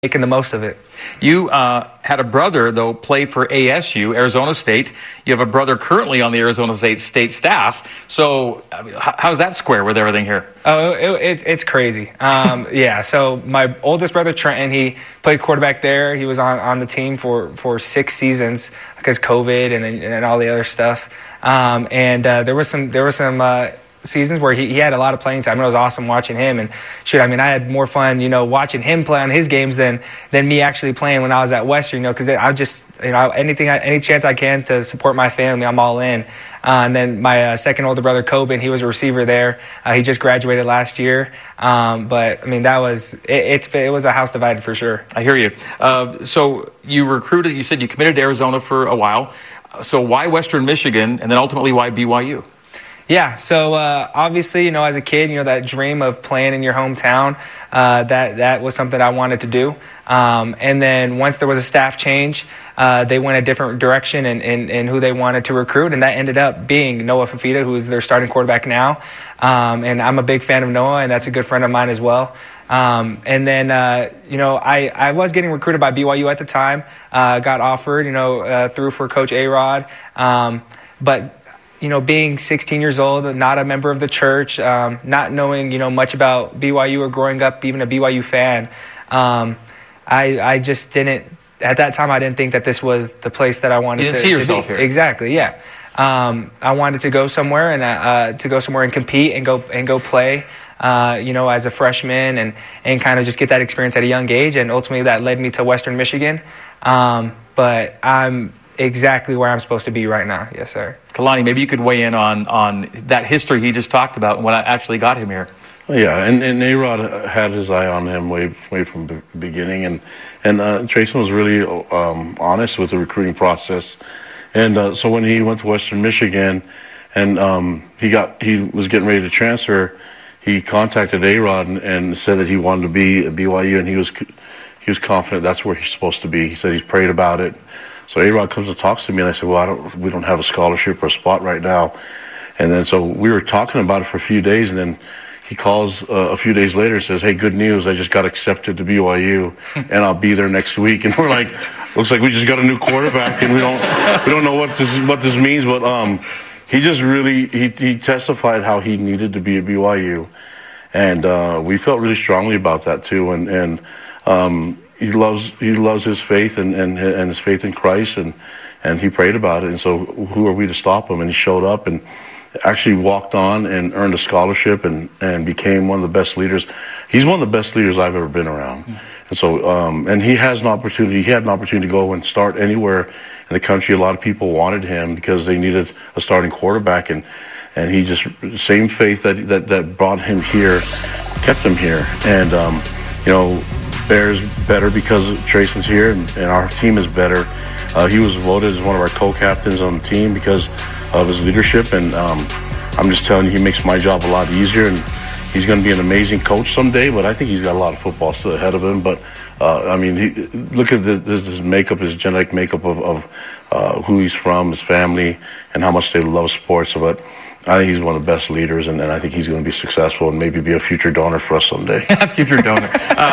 making the most of it. You had a brother, though, play for ASU, Arizona State. You have a brother currently on the Arizona State staff. So how's that square with everything here? Oh, it's crazy. Yeah, so my oldest brother, Trenton, he played quarterback there. He was on the team for 6 seasons because COVID and all the other stuff. There were some seasons where he had a lot of playing time. It was awesome watching him. And I had more fun, watching him play on his games than me actually playing when I was at Western, because I just, any chance I can to support my family, I'm all in. And then my second older brother, Coben, he was a receiver there. He just graduated last year. But that was, it was a house divided for sure. I hear you. So you recruited, you said you committed to Arizona for a while. So why Western Michigan, and then ultimately why BYU? Yeah, so obviously, as a kid, that dream of playing in your hometown, that was something I wanted to do. And then once there was a staff change, they went a different direction in who they wanted to recruit, and that ended up being Noah Fifita, who is their starting quarterback now. And I'm a big fan of Noah, and that's a good friend of mine as well. And then, I was getting recruited by BYU at the time, got offered, through for Coach A-Rod. But being 16 years old, not a member of the church, not knowing, much about BYU or growing up even a BYU fan, I just didn't, at that time, I didn't think that this was the place that I wanted to be. You didn't see yourself here. Exactly, yeah. I wanted to go somewhere and compete and go play, as a freshman and kind of just get that experience at a young age. And ultimately that led me to Western Michigan. But I'm exactly where I'm supposed to be right now. Yes, sir. Kalani, maybe you could weigh in on that history he just talked about and what actually got him here. Yeah, and A-Rod had his eye on him way from the beginning, and Trayson was really honest with the recruiting process. And so when he went to Western Michigan, and he was getting ready to transfer, he contacted A-Rod and said that he wanted to be at BYU, and he was confident that's where he's supposed to be. He said he's prayed about it. So A-Rod comes and talks to me, and I said, well, we don't have a scholarship or a spot right now. And then so we were talking about it for a few days, and then he calls a few days later and says, hey, good news, I just got accepted to BYU, and I'll be there next week. And we're like, looks like we just got a new quarterback, and we don't know what this means. But he just really he testified how he needed to be at BYU, and we felt really strongly about that too. And he loves his faith and his faith in Christ, and he prayed about it. And so who are we to stop him? And he showed up and actually walked on and earned a scholarship and became one of the best leaders. He's one of the best leaders I've ever been around. And so and he had an opportunity to go and start anywhere in the country. A lot of people wanted him because they needed a starting quarterback, and he just, same faith that brought him here kept him here. And Bear's better because Trayson's here, and our team is better. He was voted as one of our co-captains on the team because of his leadership, and I'm just telling you, he makes my job a lot easier, and he's going to be an amazing coach someday, but I think he's got a lot of football still ahead of him. But, look at his makeup, his genetic makeup of who he's from, his family, and how much they love sports. But I think he's one of the best leaders, and I think he's going to be successful and maybe be a future donor for us someday. Future donor.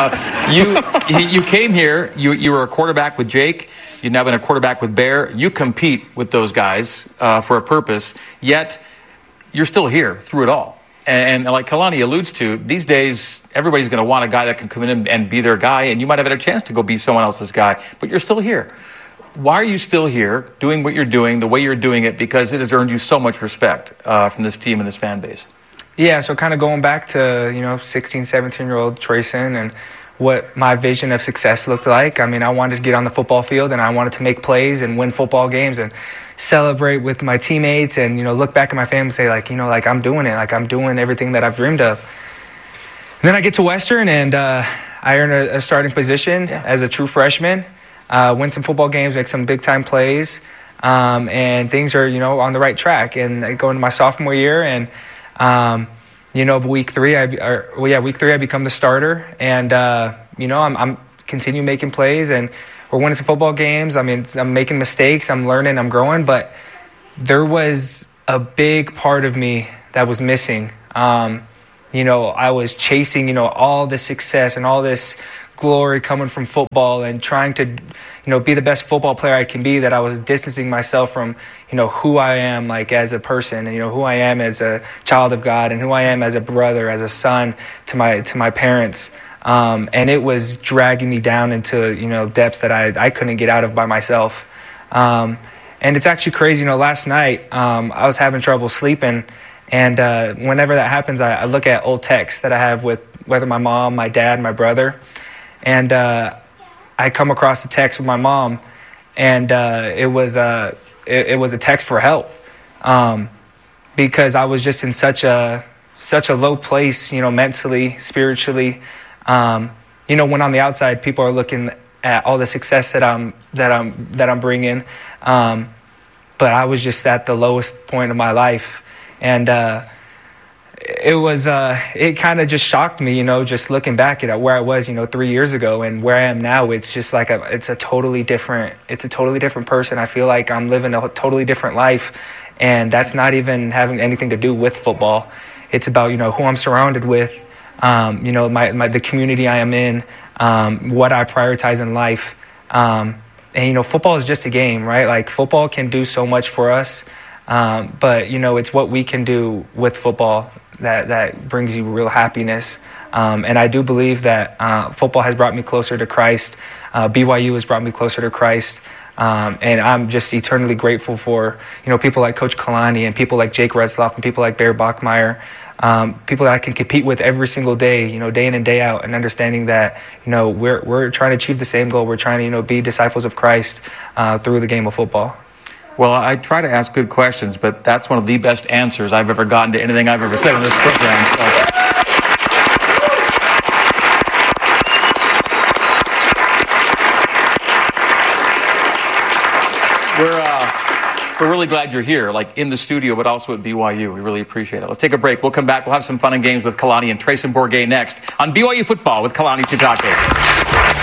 You came here, you were a quarterback with Jake. You've now been a quarterback with Bear. You compete with those guys for a purpose, yet you're still here through it all. And like Kalani alludes to, these days, everybody's going to want a guy that can come in and be their guy, and you might have had a chance to go be someone else's guy, but you're still here. Why are you still here doing what you're doing, the way you're doing it? Because it has earned you so much respect from this team and this fan base. Yeah, so kind of going back to, 16, 17-year-old Trayson and what my vision of success looked like. I wanted to get on the football field, and I wanted to make plays and win football games and celebrate with my teammates and, look back at my family and say, I'm doing it. I'm doing everything that I've dreamed of. And then I get to Western, and I earn a starting position as a true freshman. Win some football games, make some big-time plays, and things are, on the right track. And I go into my sophomore year, and, week 3, I become the starter. And, I'm continue making plays, and we're winning some football games. I'm making mistakes. I'm learning. I'm growing. But there was a big part of me that was missing. I was chasing, all this success and all this glory coming from football and trying to, be the best football player I can be, that I was distancing myself from, who I am like as a person, and who I am as a child of God, and who I am as a brother, as a son to my parents. And it was dragging me down into, depths that I couldn't get out of by myself. And it's actually crazy. Last night I was having trouble sleeping, and whenever that happens, I look at old texts that I have with whether my mom, my dad, my brother, and I come across a text with my mom, and it was a text for help, because I was just in such a low place, mentally, spiritually. When on the outside people are looking at all the success that I'm bringing, but I was just at the lowest point of my life, and it kind of just shocked me, just looking back at where I was, 3 years ago and where I am now. It's just like it's a totally different person. I feel like I'm living a totally different life, and that's not even having anything to do with football. It's about, who I'm surrounded with, the community I am in, what I prioritize in life. And, football is just a game, right? Like, football can do so much for us, but, it's what we can do with football that brings you real happiness. And I do believe that football has brought me closer to Christ. BYU has brought me closer to Christ. And I'm just eternally grateful for, people like Coach Kalani and people like Jake Retzloff and people like Bear Bachmeier, people that I can compete with every single day, day in and day out, and understanding that, we're trying to achieve the same goal. We're trying to, be disciples of Christ through the game of football. Well, I try to ask good questions, but that's one of the best answers I've ever gotten to anything I've ever said on this program. So. We're really glad you're here, like in the studio, but also at BYU. We really appreciate it. Let's take a break. We'll come back. We'll have some fun and games with Kalani and Trayson Bourguet next on BYU Football with Kalani Sitake.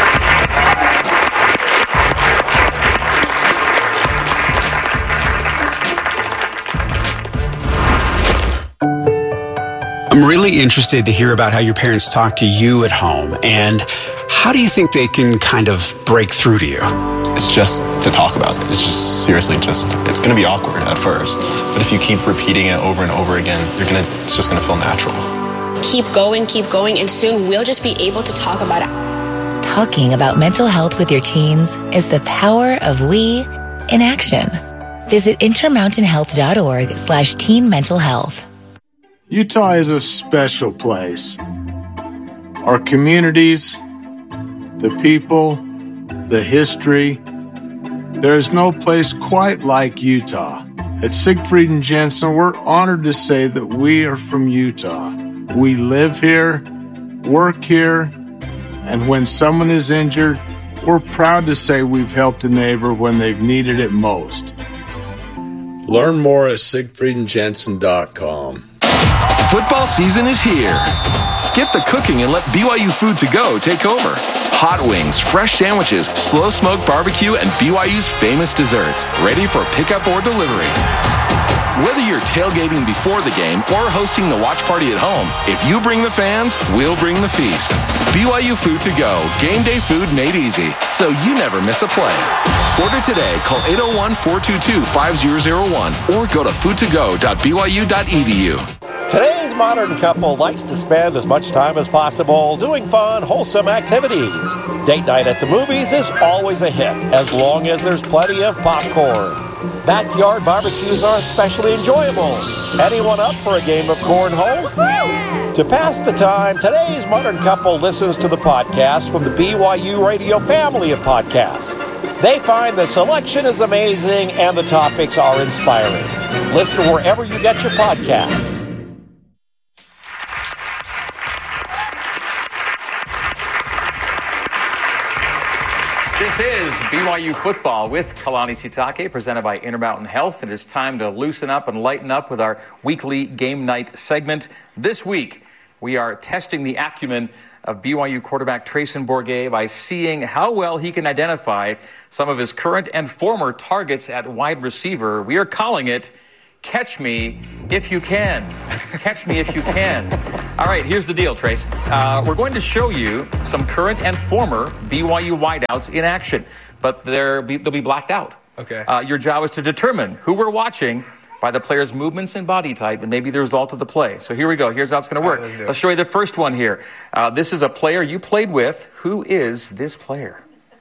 I'm really interested to hear about how your parents talk to you at home, and how do you think they can kind of break through to you? It's just to talk about it. It's just seriously it's going to be awkward at first. But if you keep repeating it over and over again, it's just going to feel natural. Keep going, and soon we'll just be able to talk about it. Talking about mental health with your teens is the power of we in action. Visit intermountainhealth.org/teen mental health. Utah is a special place. Our communities, the people, the history. There is no place quite like Utah. At Siegfried and Jensen, we're honored to say that we are from Utah. We live here, work here, and when someone is injured, we're proud to say we've helped a neighbor when they've needed it most. Learn more at SiegfriedandJensen.com. Football season is here. Skip the cooking and let BYU Food to Go take over. Hot wings, fresh sandwiches, slow smoked barbecue, and BYU's famous desserts, ready for pickup or delivery. Whether you're tailgating before the game or hosting the watch party at home, if you bring the fans, we'll bring the feast. BYU Food to Go, game day food made easy, so you never miss a play. Order today, call 801-422-5001 or go to foodtogo.byu.edu. Today's modern couple likes to spend as much time as possible doing fun, wholesome activities. Date night at the movies is always a hit, as long as there's plenty of popcorn. Backyard barbecues are especially enjoyable. Anyone up for a game of cornhole? To pass the time, today's modern couple listens to the podcast from the BYU Radio family of podcasts. They find the selection is amazing and the topics are inspiring. Listen wherever you get your podcasts. This is BYU Football with Kalani Sitake, presented by Intermountain Health. And it's time to loosen up and lighten up with our weekly game night segment. This week, we are testing the acumen of BYU quarterback Trayson Bourguet by seeing how well he can identify some of his current and former targets at wide receiver. We are calling it Catch me if you can. Catch me if you can. All right, here's the deal, Trace. We're going to show you some current and former BYU wideouts in action, but they'll be blacked out. Okay. Your job is to determine who we're watching by the player's movements and body type, and maybe the result of the play. So here we go. Here's how it's going to work. Let's show you the first one here. This is a player you played with. Who is this player?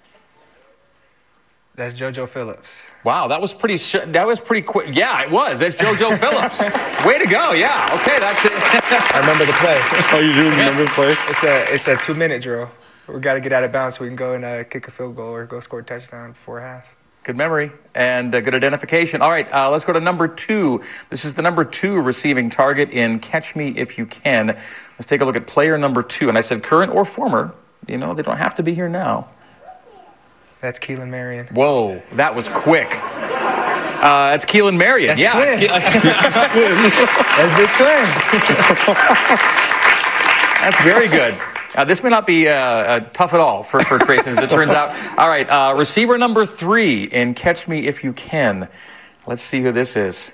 That's JoJo Phillips. Wow, that was pretty quick. Yeah, it was. That's JoJo Phillips. Way to go. Yeah. Okay, that's it. I remember the play. Oh, you do remember the play? It's a 2-minute drill. We got to get out of bounds so we can go and kick a field goal or go score a touchdown before half. Good memory and good identification. All right, let's go to number 2. This is the number 2 receiving target in Catch Me If You Can. Let's take a look at player number 2. And I said current or former. You know, they don't have to be here now. That's Keelan Marion. Whoa, that was quick. That's Keelan Marion. That's yeah. Twin. That's big twin. That's very good. This may not be tough at all for Trace, as it turns out. All right, receiver number 3 in Catch Me If You Can. Let's see who this is.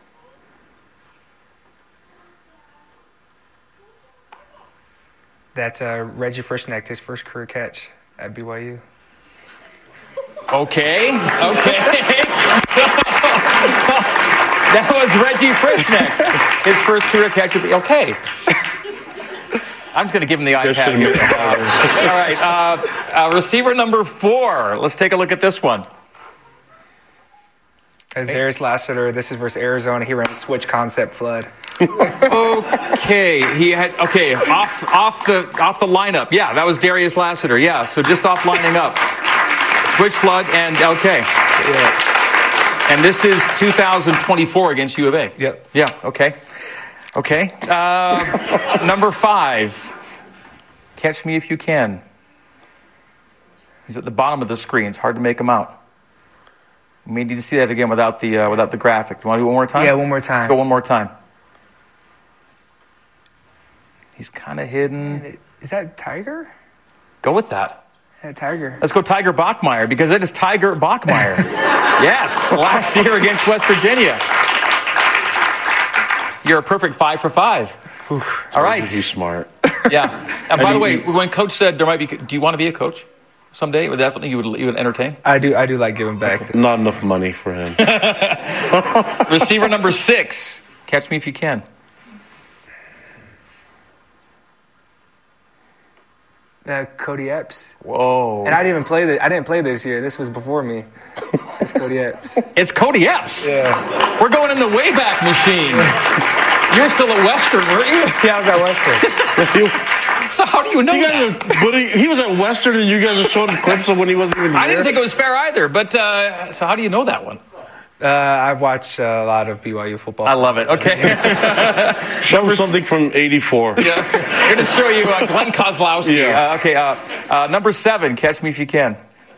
That's Reggie Frischnecht, his first career catch at BYU. Okay. That was Reggie Frischnecht, his first career catch. Okay. I'm just going to give him the iPad here. All right. Receiver number 4. Let's take a look at this one. As Darius Lassiter, this is versus Arizona. He ran a switch concept flood. Okay. He had off the lineup. Yeah, that was Darius Lassiter. Yeah, so just off lining up. Switch flood and okay. Yeah. And this is 2024 against U of A. Yep. Yeah, okay. Okay. Number 5. Catch Me If You Can. He's at the bottom of the screen. It's hard to make him out. We may need to see that again without the graphic. Do you want to do it one more time? Yeah, one more time. Let's go one more time. He's kind of hidden. Is that Tiger? Go with that. Yeah, Tiger. Let's go Tiger Bachmeier, because that is Tiger Bachmeier. Yes, last year against West Virginia. You're a perfect 5 for 5. All right. He's smart. Yeah. And by the way, when Coach said there might be, do you want to be a coach someday? Was that something you would entertain? I do like giving back. Not enough money for him. Receiver number 6. Catch Me If You Can. Cody Epps. Whoa. And I didn't play this year. This was before me. It's Cody Epps. It's Cody Epps. Yeah. We're going in the Wayback Machine. You're still at Western, weren't you? Yeah, I was at Western. So how do you know that? He was at Western, and you guys are showing clips of when he wasn't even here. I didn't think it was fair either. But so how do you know that one? I've watched a lot of BYU football. I love it. Okay. Show me something from '84. Yeah. I'm going to show you Glenn Kozlowski. Yeah. Number 7. Catch Me If You Can.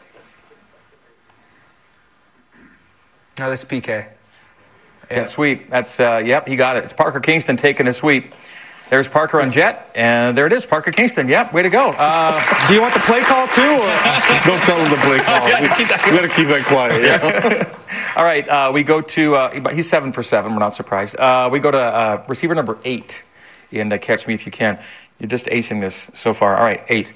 No, this is PK. Yeah, sweep. That's yep. He got it. It's Parker Kingston taking a sweep. There's Parker on jet, and there it is, Parker Kingston. Yep, way to go. Do you want the play call too? Or? Don't tell him the play call. We got to keep that quiet. Yeah. All right, we go to, he's 7 for 7. We're not surprised. We go to receiver number 8 in Catch Me If You Can. You're just acing this so far. All right, 8.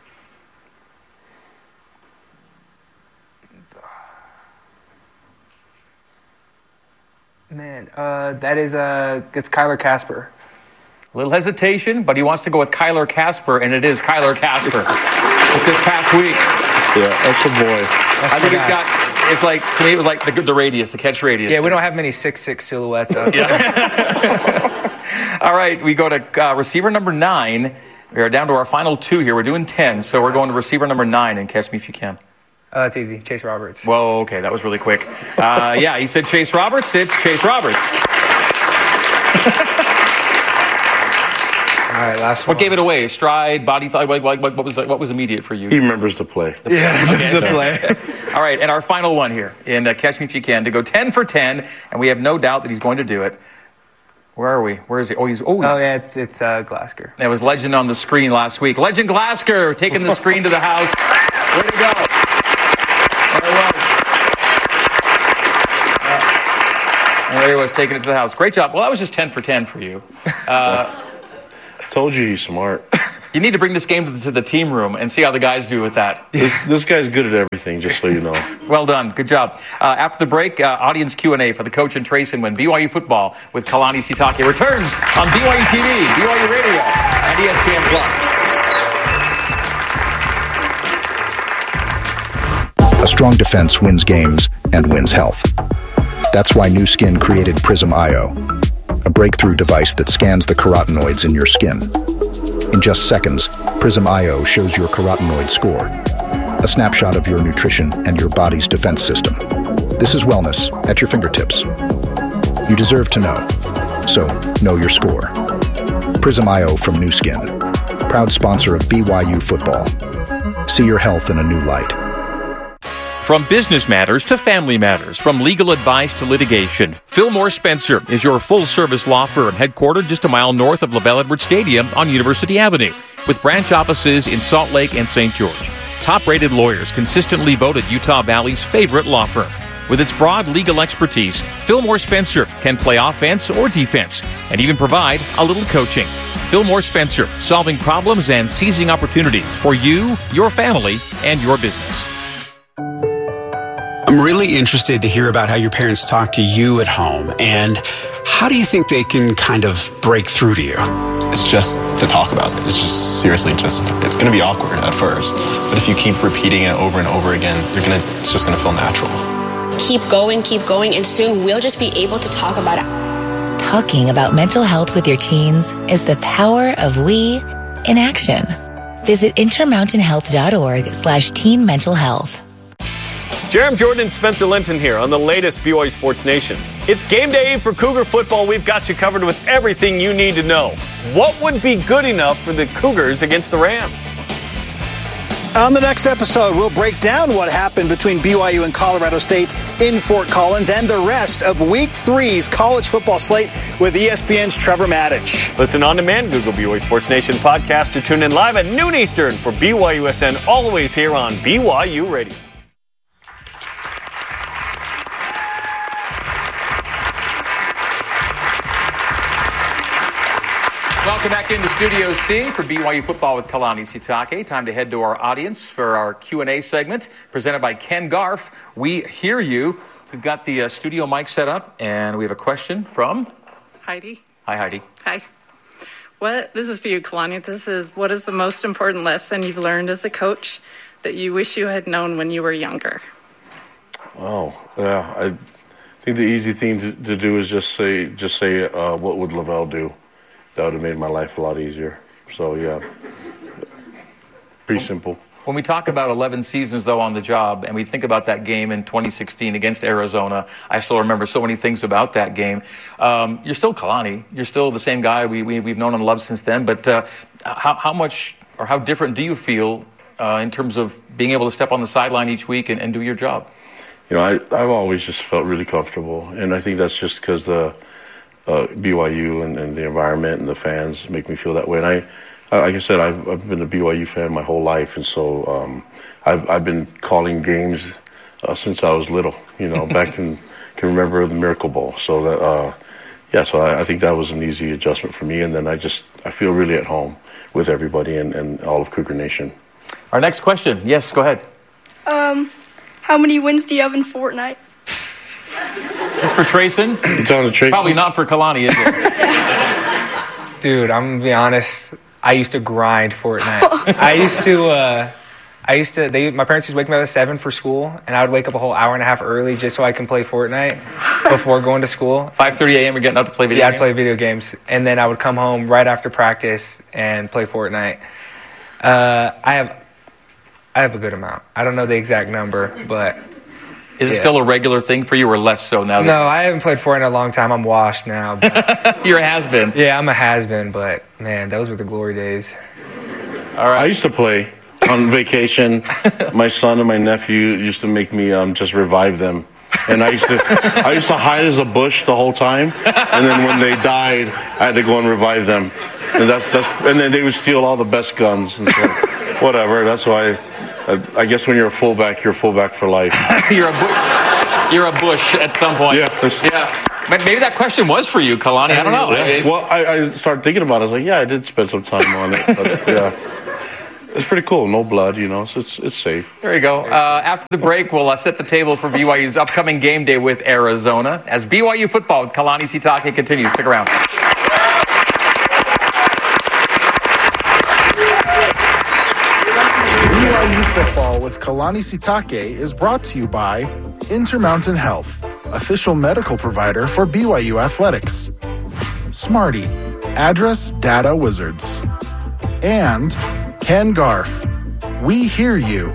Man, that is it's Kyler Casper. A little hesitation, but he wants to go with Kyler Casper, and it is Kyler Casper. It's this past week. Yeah, that's the boy. I think it's like, to me, it was like the radius, the catch radius. Yeah, we don't have many 6'6" silhouettes out there. Yeah. All right, we go to receiver number 9. We are down to our final 2 here. We're doing 10, so we're going to receiver number 9 and Catch Me If You Can. That's easy. Chase Roberts. Whoa, okay, that was really quick. Yeah, he said Chase Roberts. It's Chase Roberts. All right, last one. What gave it away? Stride, body, what was immediate for you? He remembers the play. The play. All right, and our final one here in Catch Me If You Can to go 10 for 10, and we have no doubt that he's going to do it. Where are we? Where is he? Oh, he's yeah, it's Glasker. That was Legend on the screen last week. Legend Glasker taking the screen to the house. Way to go. There There he was, taking it to the house. Great job. Well, that was just 10 for 10 for you. Told you he's smart. You need to bring this game to the team room and see how the guys do with that. This guy's good at everything, just so you know. Well done. Good job. After the break, audience Q&A for the coach and Trayson when BYU football with Kalani Sitake returns on BYU TV, BYU Radio, and ESPN+. A strong defense wins games and wins health. That's why Nu Skin created Prism IO, a breakthrough device that scans the carotenoids in your skin. In just seconds, Prism IO shows your carotenoid score, a snapshot of your nutrition and your body's defense system. This is wellness at your fingertips. You deserve to know, so know your score. Prism IO from Nu Skin, proud sponsor of BYU football. See your health in a new light. From business matters to family matters, from legal advice to litigation, Fillmore Spencer is your full-service law firm headquartered just a mile north of LaVell Edwards Stadium on University Avenue, with branch offices in Salt Lake and St. George. Top-rated lawyers consistently voted Utah Valley's favorite law firm. With its broad legal expertise, Fillmore Spencer can play offense or defense and even provide a little coaching. Fillmore Spencer, solving problems and seizing opportunities for you, your family, and your business. I'm really interested to hear about how your parents talk to you at home, and how do you think they can kind of break through to you? It's just to talk about it. It's just seriously it's going to be awkward at first, but if you keep repeating it over and over again, it's just going to feel natural. Keep going, and soon we'll just be able to talk about it. Talking about mental health with your teens is the power of we in action. Visit intermountainhealth.org/teen mental health. Jerem Jordan and Spencer Linton here on the latest BYU Sports Nation. It's game day for Cougar football. We've got you covered with everything you need to know. What would be good enough for the Cougars against the Rams? On the next episode, we'll break down what happened between BYU and Colorado State in Fort Collins and the rest of Week 3's college football slate with ESPN's Trevor Maddich. Listen on demand, Google BYU Sports Nation podcast, or tune in live at noon Eastern for BYUSN, always here on BYU Radio. Welcome back into Studio C for BYU football with Kalani Sitake. Time to head to our audience for our Q&A segment presented by Ken Garff. We hear you. We've got the studio mic set up, and we have a question from Heidi. Hi, Heidi. Hi. This is for you, Kalani. What is the most important lesson you've learned as a coach that you wish you had known when you were younger? Oh, yeah. I think the easy thing to do is just say, what would LaVell do? That would have made my life a lot easier. So, yeah, pretty simple. When we talk about 11 seasons, though, on the job, and we think about that game in 2016 against Arizona, I still remember so many things about that game. You're still Kalani. You're still the same guy we've known and loved since then. But how much or how different do you feel in terms of being able to step on the sideline each week and do your job? You know, I've always just felt really comfortable, and I think that's just because the BYU and the environment and the fans make me feel that way. And like I said, I've been a BYU fan my whole life, and so I've been calling games since I was little. You know, back can remember the Miracle Bowl. So that so I think that was an easy adjustment for me. And then I feel really at home with everybody and all of Cougar Nation. Our next question. Yes, go ahead. How many wins do you have in Fortnite? This for Trayson? You telling Trayson? Probably not for Kalani, is it? Dude, I'm gonna be honest. I used to grind Fortnite. My parents used to wake me up at 7 for school, and I would wake up a whole hour and a half early just so I can play Fortnite before going to school. 5:30 a.m. You're getting up to play video games? Yeah, I'd play video games, and then I would come home right after practice and play Fortnite. I have a good amount. I don't know the exact number, but... Is it still a regular thing for you or less so now? No, I haven't played Fortnite in a long time. I'm washed now. You're a has-been. Yeah, I'm a has-been, but, man, those were the glory days. All right. I used to play on vacation. My son and my nephew used to make me just revive them. And I used to hide as a bush the whole time. And then when they died, I had to go and revive them. And and then they would steal all the best guns. And so, whatever. That's why... I guess when you're a fullback for life. You're a bush at some point. Yeah. Maybe that question was for you, Kalani. I don't know. Yeah. Well, I started thinking about it. I was like, yeah, I did spend some time on it. But, yeah. It's pretty cool. No blood, so it's safe. There you go. After the break, we'll set the table for BYU's upcoming game day with Arizona as BYU football with Kalani Sitake continues. Stick around. BYU football with Kalani Sitake is brought to you by Intermountain Health, official medical provider for BYU athletics. Smarty, address data wizards. And Ken Garf, we hear you.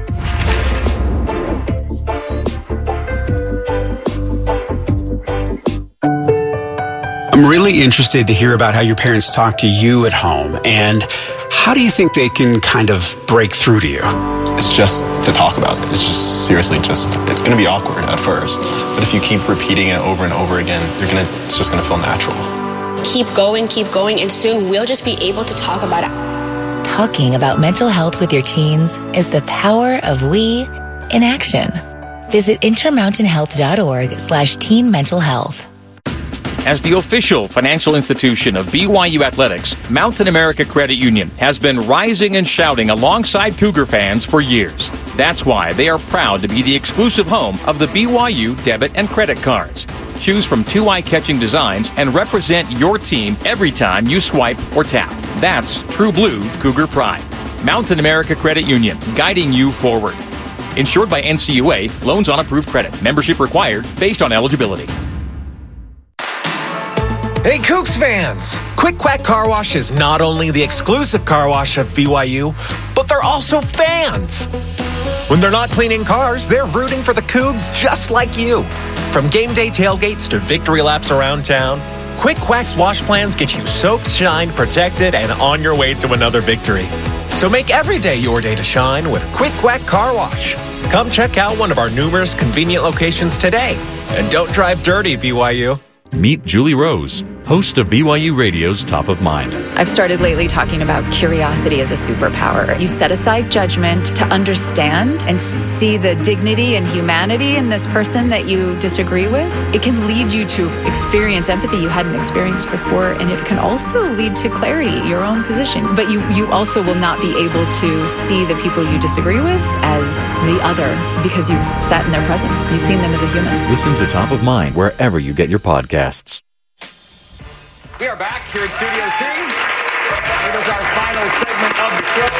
I'm really interested to hear about how your parents talk to you at home, and how do you think they can kind of break through to you? It's just to talk about it. It's just seriously it's going to be awkward at first. But if you keep repeating it over and over again, it's just going to feel natural. Keep going, and soon we'll just be able to talk about it. Talking about mental health with your teens is the power of we in action. Visit intermountainhealth.org/teen mental health. As the official financial institution of BYU Athletics, Mountain America Credit Union has been rising and shouting alongside Cougar fans for years. That's why they are proud to be the exclusive home of the BYU debit and credit cards. Choose from 2 eye-catching designs and represent your team every time you swipe or tap. That's true blue Cougar pride. Mountain America Credit Union, guiding you forward. Insured by NCUA, loans on approved credit. Membership required based on eligibility. Hey, Cougs fans! Quick Quack Car Wash is not only the exclusive car wash of BYU, but they're also fans. When they're not cleaning cars, they're rooting for the Cougs just like you. From game day tailgates to victory laps around town, Quick Quack's wash plans get you soaked, shined, protected, and on your way to another victory. So make every day your day to shine with Quick Quack Car Wash. Come check out one of our numerous convenient locations today. And don't drive dirty, BYU. Meet Julie Rose, host of BYU Radio's Top of Mind. I've started lately talking about curiosity as a superpower. You set aside judgment to understand and see the dignity and humanity in this person that you disagree with. It can lead you to experience empathy you hadn't experienced before, and it can also lead to clarity, your own position. But you also will not be able to see the people you disagree with as the other because you've sat in their presence. You've seen them as a human. Listen to Top of Mind wherever you get your podcasts. We are back here at Studio C. It is our final segment of the show.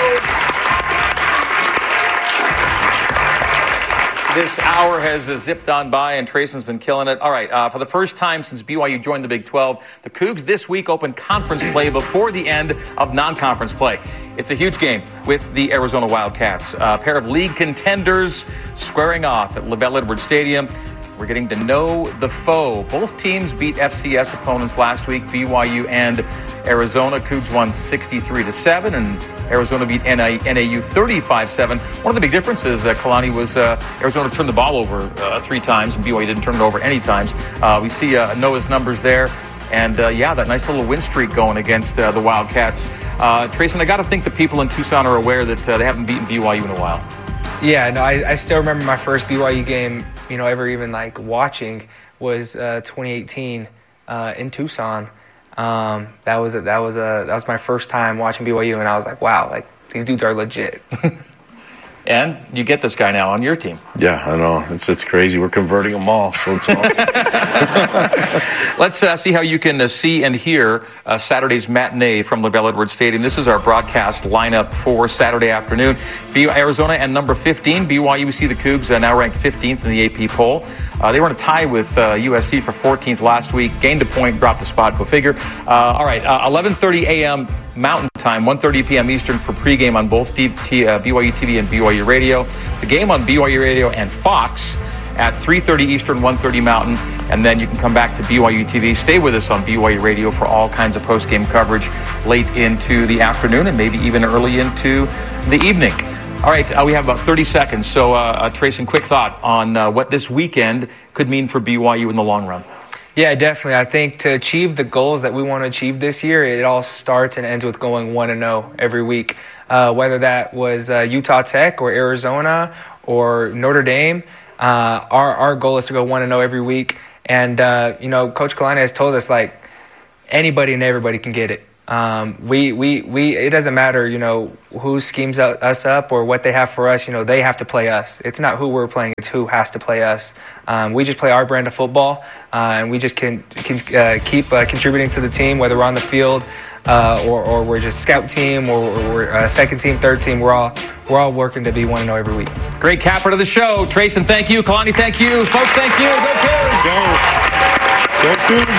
This hour has zipped on by, and Trayson's been killing it. All right, for the first time since BYU joined the Big 12, the Cougs this week open conference play before the end of non-conference play. It's a huge game with the Arizona Wildcats. A pair of league contenders squaring off at LaVell Edwards Stadium. We're getting to know the foe. Both teams beat FCS opponents last week, BYU and Arizona. Cougs won 63-7, and Arizona beat NAU 35-7. One of the big differences, Kalani, was Arizona turned the ball over 3 times, and BYU didn't turn it over any times. We see Noah's numbers there, and that nice little win streak going against the Wildcats. Trayson, I got to think the people in Tucson are aware that they haven't beaten BYU in a while. Yeah, no, I still remember my first BYU game, ever even watching was 2018 in Tucson. That was my first time watching BYU, and I was like, wow, these dudes are legit. And you get this guy now on your team. Yeah, I know. It's crazy. We're converting them all. So it's awesome. Let's see how you can see and hear Saturday's matinee from LaVell Edwards Stadium. This is our broadcast lineup for Saturday afternoon. Arizona and number 15. BYU, we see the Cougs now ranked 15th in the AP poll. They were in a tie with USC for 14th last week. Gained a point, dropped a spot, go figure. All right, 11:30 a.m. Mountain Time, 1:30 p.m. Eastern for pregame on both BYU TV and BYU Radio. The game on BYU Radio and Fox at 3:30 Eastern, 1:30 Mountain. And then you can come back to BYU TV. Stay with us on BYU Radio for all kinds of post-game coverage late into the afternoon and maybe even early into the evening. All right, we have about 30 seconds. So, Trayson, quick thought on what this weekend could mean for BYU in the long run. Yeah, definitely. I think to achieve the goals that we want to achieve this year, it all starts and ends with going 1-0 every week. Whether that was Utah Tech or Arizona or Notre Dame, our goal is to go 1-0 every week. And, Coach Kalani has told us, like, anybody and everybody can get it. It doesn't matter, who schemes us up or what they have for us. They have to play us. It's not who we're playing; it's who has to play us. We just play our brand of football, and we just can keep contributing to the team, whether we're on the field or we're just scout team or we're second team, third team. We're all working to be 1-0 every week. Great capper to the show, Trayson. Thank you, Kalani. Thank you, folks. Thank you. Go Cougs! Go Cougs!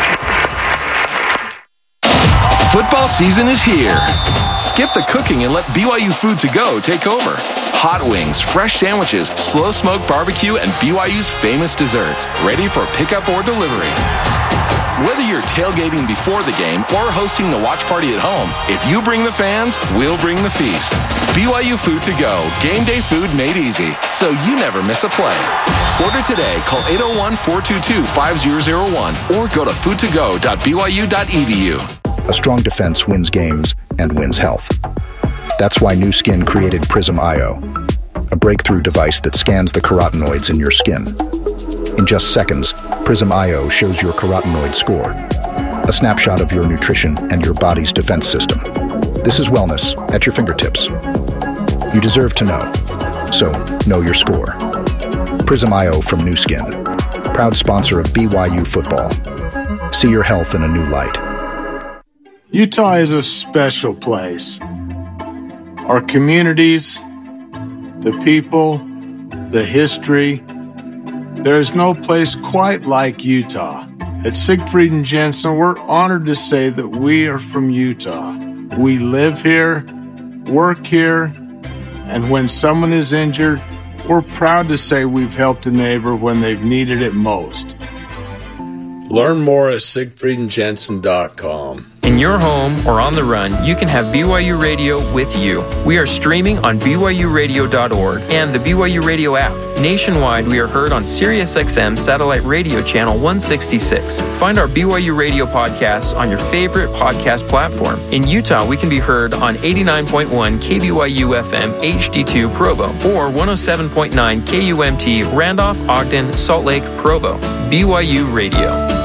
Football season is here. Skip the cooking and let BYU Food to Go take over. Hot wings, fresh sandwiches, slow smoked barbecue, and BYU's famous desserts, ready for pickup or delivery. Whether you're tailgating before the game or hosting the watch party at home, if you bring the fans, we'll bring the feast. BYU Food to Go, game day food made easy, so you never miss a play. Order today, call 801-422-5001 or go to foodtogo.byu.edu. A strong defense wins games and wins health. That's why Nu Skin created Prism IO, a breakthrough device that scans the carotenoids in your skin. In just seconds, Prism IO shows your carotenoid score, a snapshot of your nutrition and your body's defense system. This is wellness at your fingertips. You deserve to know, so know your score. Prism IO from Nu Skin, proud sponsor of BYU football. See your health in a new light. Utah is a special place. Our communities, the people, the history. There is no place quite like Utah. At Siegfried and Jensen, we're honored to say that we are from Utah. We live here, work here, and when someone is injured, we're proud to say we've helped a neighbor when they've needed it most. Learn more at SiegfriedandJensen.com. In your home or on the run, you can have BYU Radio with you. We are streaming on BYURadio.org and the BYU Radio app. Nationwide, we are heard on SiriusXM Satellite Radio Channel 166. Find our BYU Radio podcasts on your favorite podcast platform. In Utah, we can be heard on 89.1 KBYU FM HD2 Provo or 107.9 KUMT Randolph, Ogden, Salt Lake, Provo. BYU Radio.